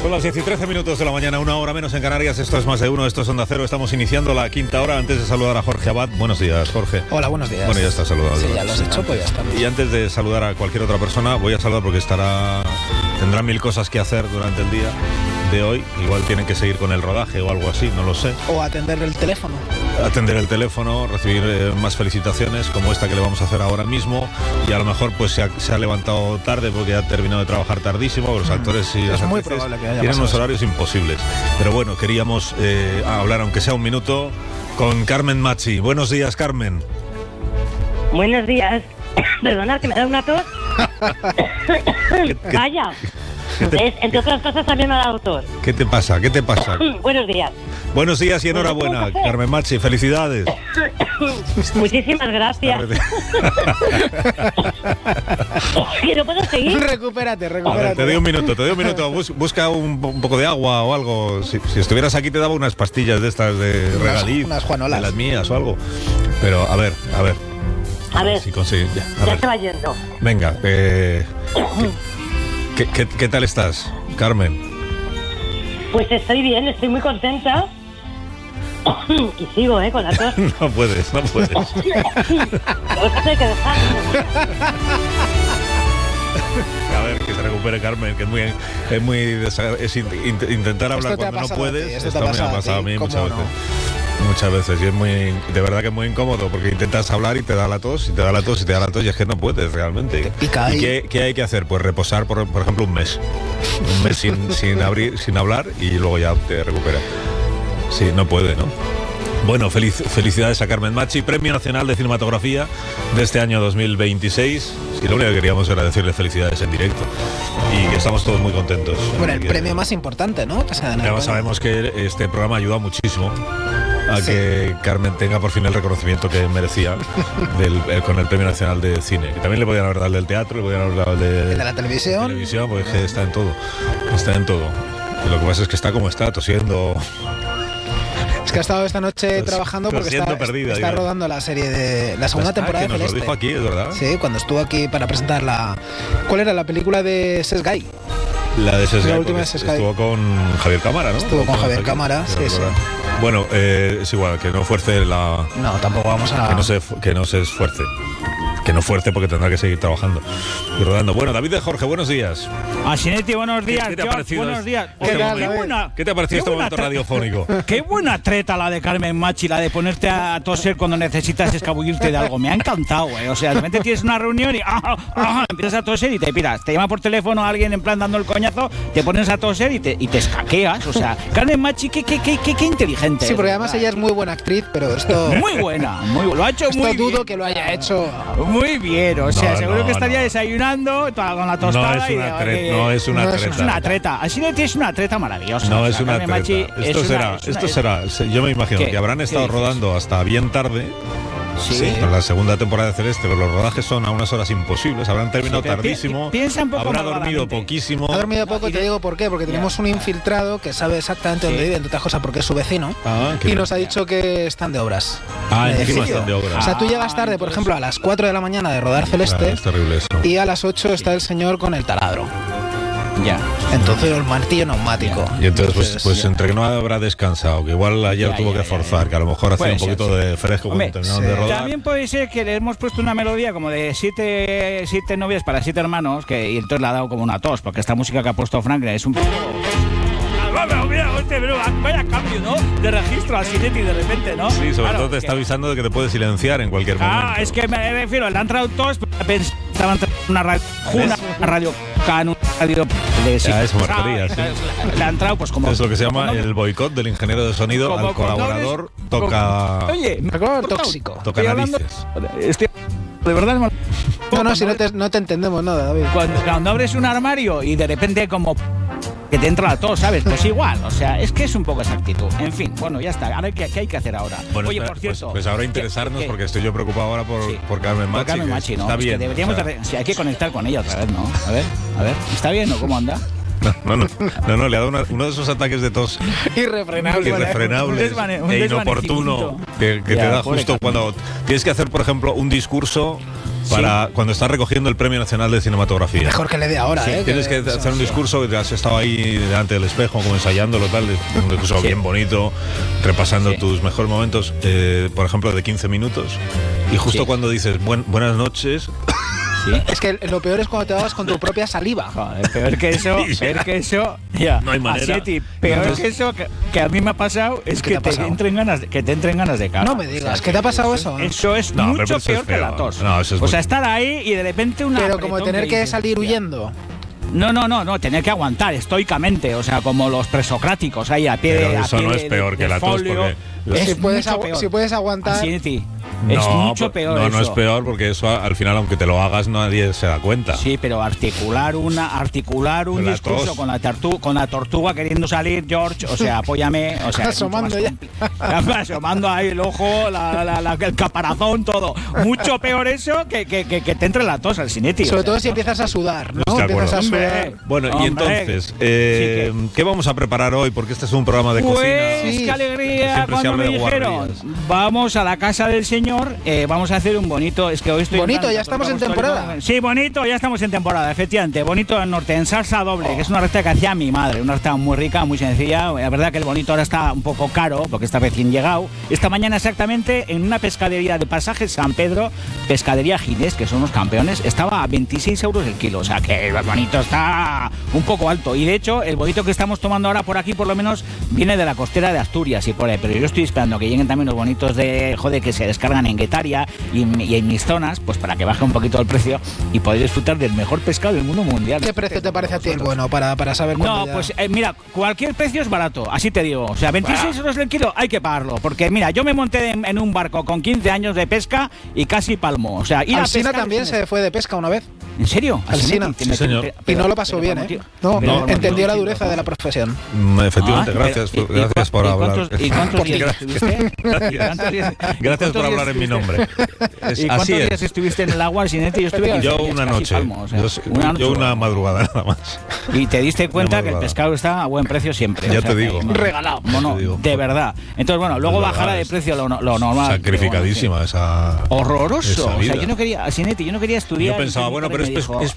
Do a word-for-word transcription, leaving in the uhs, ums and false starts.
Son las diez y trece minutos de la mañana, una hora menos en Canarias. Esto es Más de Uno, esto es Onda Cero. Estamos iniciando la quinta hora. Antes de saludar a Jorge Abad. Buenos días, Jorge. Hola, buenos días. Bueno, ya está saludado. Sí, ya lo has hecho, pues ya está. Y antes de saludar a cualquier otra persona, voy a saludar porque estará tendrá mil cosas que hacer durante el día de hoy. Igual tienen que seguir con el rodaje o algo así, no lo sé. O atender el teléfono. Atender el teléfono, recibir eh, más felicitaciones como esta que le vamos a hacer ahora mismo. Y a lo mejor pues se ha, se ha levantado tarde porque ha terminado de trabajar tardísimo. Los actores y es las muy actrices probable que haya tienen unos pasado horarios imposibles. Pero bueno, queríamos eh, hablar, aunque sea un minuto, con Carmen Machi. Buenos días, Carmen. Buenos días. Perdonad que me da una tos. Vaya. Es, entre otras cosas también me ha dado tos. ¿Qué te pasa? ¿Qué te pasa? Buenos días. Buenos días y enhorabuena, Carmen Machi. Felicidades. Muchísimas gracias. Que no puedo seguir. Recupérate, recupérate. A ver, te doy un minuto, te doy un minuto. Bus, busca un, un poco de agua o algo. Si, si estuvieras aquí te daba unas pastillas de estas de regaliz. Unas juanolas. De las mías o algo. Pero a ver, a ver. A ver. Si consigue, ya, a ya ver. se va yendo. Venga, eh, ¿qué, qué, qué tal estás, Carmen? Pues estoy bien, estoy muy contenta. Y sigo, ¿eh? Con la tos. No puedes, no puedes. Lo hay que dejar. A ver, que se recupere Carmen, que es muy, es muy desa- es in- in- intentar hablar cuando no puedes. Esto, Esto te ha me ha pasado pasado a mí muchas no? veces. Muchas veces, y es muy, de verdad que es muy incómodo porque intentas hablar y te da la tos, y te da la tos y te da la tos y es que no puedes realmente. Te pica ahí. ¿Y qué, qué hay que hacer? Pues reposar, por, por ejemplo, un mes. Un mes sin, sin, abrir, sin hablar y luego ya te recupera. Sí, no puede, ¿no? Bueno, feliz, felicidades a Carmen Machi, Premio Nacional de Cinematografía de este año dos mil veintiséis. Y lo único que queríamos era decirle felicidades en directo. Y que estamos todos muy contentos. Bueno, el que, premio más importante, ¿no? Que se da en el además premio. sabemos que este programa ayuda muchísimo a Sí. que Carmen tenga por fin el reconocimiento que merecía del, el, con el Premio Nacional de Cine. Que también le podían haber dado el del teatro, le podían haber dado el de, El de la televisión. televisión, porque es que está en todo. Está en todo. Y lo que pasa es que está como está, tosiendo. Es que ha estado esta noche Tos- trabajando porque está, tosiendo perdida, está digo. rodando la serie de la segunda Ah, temporada que de nos lo Celeste. dijo aquí, es verdad. Sí, cuando estuvo aquí para presentar la... ¿Cuál era la película de Sesgay? La de Sesgay, La última porque de Sesgay. estuvo con Javier Cámara, ¿no? Estuvo con Javier aquí, Cámara, quiero sí, recordar. Bueno, eh, es igual, que no fuerce la... No, tampoco vamos a... Que no se, que no se esfuerce. Que no fuerce porque tendrá que seguir trabajando y rodando. Bueno, David de Jorge, buenos días. Asinetti, buenos días. ¿Qué te ha George, parecido buenos este- días. este Oye, momento? qué buena, ¿Qué te ha parecido qué este buena momento tre- radiofónico? Qué buena treta la de Carmen Machi, la de ponerte a toser cuando necesitas escabullirte de algo. Me ha encantado, güey. O sea, de repente tienes una reunión y ah, ah, empiezas a toser y te piras. Te llama por teléfono a alguien en plan dando el coñazo, te pones a toser y te, y te escaqueas. O sea, Carmen Machi, qué, qué, qué, qué, qué inteligente. Sí, es, porque además ¿verdad? ella es muy buena actriz, pero esto... Muy buena, muy bu- lo ha hecho Esto muy dudo bien. que lo haya hecho... Muy bien, o sea, No, seguro no, que estaría no. desayunando toda- con la tostada. No es y una, de- tre- de- no es una no es treta. Es una treta. Asinetti es una treta maravillosa. No O es sea, una Carmen treta. Machi Esto es será, una- es una- esto será. Yo me imagino ¿Qué? que habrán ¿Qué estado dices? rodando hasta bien tarde. Sí. Con la segunda temporada de Celeste, pero los rodajes son a unas horas imposibles. Habrán terminado Sí, pero pi- tardísimo. pi- piensa un poco Habrá dormido malvadamente. poquísimo. Ha dormido poco, y te de- digo por qué, porque tenemos un infiltrado que sabe exactamente Sí. dónde vive, entre otras cosas porque es su vecino, Ah, qué y bien. nos ha dicho que están de obras. Ah, De encima edificio. están de obras. O sea, tú Ah, llegas tarde, por entonces- ejemplo, a las cuatro de la mañana de rodar Celeste, Claro, es terrible eso. y a las ocho está el señor con el taladro. Ya. Entonces el martillo neumático. Y entonces, pues, pues ya. entre que no habrá descansado, que igual ayer Ya, tuvo ya, que ya, forzar, ya. que a lo mejor hacía Puede un ser, poquito sí. de fresco Hombre, cuando terminaron sí. de rodar. También puede ser que le hemos puesto una melodía como de siete, siete novias para siete hermanos, que, y entonces le ha dado como una tos, porque esta música que ha puesto Franklin es un poco... Ah, mira, hostia, pero vaya cambio, ¿no? De registro al Asinetti de repente, ¿no? Sí, sobre Claro, todo te que- está avisando de que te puede silenciar en cualquier momento. Ah, es que me refiero, le han entrado tos, estaban una radio, una radio, can, una radio de Ya, eso me refería, sí. Le, le ha entrado pues como... Es lo que se llama como no- el boicot del ingeniero de sonido como al con colaborador. dobles- Toca, con- Oye, me Algo cortado. tóxico. toca Estoy hablando- narices. Estoy, de verdad, hermano. No, no, si no te, no te entendemos nada, David. Cuando, cuando abres un armario y de repente como que te entra la tos, ¿sabes? Pues igual, o sea, es que es un poco esa actitud. En fin, bueno, ya está. Ahora, ¿qué, qué hay que hacer ahora? Bueno, Oye, espera, por cierto... pues, pues ahora ¿qué- interesarnos, qué- porque estoy yo preocupado ahora por, Sí. por Carmen por Machi. Carmen que Machi, ¿no? Está Es que bien. deberíamos o sea, de re- sí, hay que conectar con ella otra vez, ¿no? A ver, a ver, ¿está bien o cómo anda? No, no, no, no, le ha dado una- uno de esos ataques de tos Irrefrenable. irrefrenables un desvane- un e inoportuno desvanecimiento. que, que te Ya, da pobre justo Carmen. cuando tienes que hacer, por ejemplo, un discurso para cuando estás recogiendo el Premio Nacional de Cinematografía. Mejor que le dé ahora, ¿eh? Tienes que, que hacer un discurso que te has estado ahí delante del espejo, como ensayándolo, tal, un discurso sí. bien bonito, repasando sí. tus mejores momentos, eh, por ejemplo, de quince minutos. Y justo sí. cuando dices buen, buenas noches. ¿Sí? Es que lo peor es cuando te hagas con tu propia saliva. Joder, peor que eso, peor que eso. Ya, no hay manera. Asieti, peor no, que eso que, que a mí me ha pasado es que te, te entren ganas de, que te entren ganas de cara. No me digas, o sea, ¿qué te ha pasado eso? Eso es no, mucho peor es que la tos. No, eso es o sea, estar ahí y de repente una. Pero como tener que, que dices, salir huyendo. No, no, no, no, tener que aguantar estoicamente, o sea, como los presocráticos ahí a pie de. Pero eso a pie no es peor de, que de la tos, porque. Es si, puedes peor. si puedes aguantar. Asieti. No, es mucho peor no, eso. no es peor porque eso al final, aunque te lo hagas, nadie se da cuenta. Sí, pero articular una, articular un discurso con la, tartu, con la tortuga queriendo salir, George, o sea, apóyame, o sea, asomando ya. asomando ahí el ojo, la, la, la, el caparazón, todo. Mucho peor eso que, que, que, que te entre la tos al Cineti. Sobre o sea, todo si empiezas a sudar, ¿no? No empiezas a sudar. Hombre, bueno, hombre. Y entonces, eh, sí que... ¿qué vamos a preparar hoy? Porque este es un programa de pues, cocina. Pues sí. qué alegría cuando me dijeron, vamos a la casa del señor, eh, vamos a hacer un bonito, es que hoy estoy bonito, ya estamos en temporada. Sí, bonito, ya estamos en temporada, efectivamente. Bonito del norte, en salsa doble, oh. que es una receta que hacía mi madre, una receta muy rica, muy sencilla. La verdad que el bonito ahora está un poco caro, porque está recién llegado. Esta mañana exactamente en una pescadería de Pasaje San Pedro, Pescadería Ginés, que son los campeones, estaba a veintiséis euros el kilo, o sea que el bonito está un poco alto. Y de hecho, el bonito que estamos tomando ahora por aquí, por lo menos, viene de la costera de Asturias y por ahí, pero yo estoy esperando que lleguen también los bonitos de, joder, que se descargan en Guetaria y y en mis zonas, pues para que baje un poquito el precio y podáis disfrutar del mejor pescado del mundo mundial. ¿Qué precio te parece a ti bueno para, para saber cuánto? No, pues eh, mira, cualquier precio es barato, así te digo. O sea, veintiséis euros el kilo hay que pagarlo. Porque mira, yo me monté en, en un barco con quince años de pesca y casi palmo. O sea, ir Alsina a pescar también se fue de pesca una vez. ¿En serio? Alsina. Sí, señor. Y no lo pasó bien, ¿eh? No, no entendió la dureza de la profesión. Efectivamente, ah, gracias, pero, y, gracias y, por y hablar. Cuántos, ¿Y cuántos días estuviste? Gracias, gracias por hablar en mi nombre. Es, ¿Y cuántos así días es. estuviste en el agua, Sinete? Yo estuve Yo una noche. Palmo, o sea, yo, una noche. Yo una madrugada nada más. Y te diste cuenta que el pescado está a buen precio siempre. Ya o sea, te digo. No, regalado. Bueno, digo, de verdad. Entonces, bueno, luego bajará de precio lo, lo normal. Sacrificadísima bueno, esa. Horroroso. Esa o sea, yo no quería, Sinete, yo no quería estudiar. Yo pensaba, bueno, pero es, dijo, es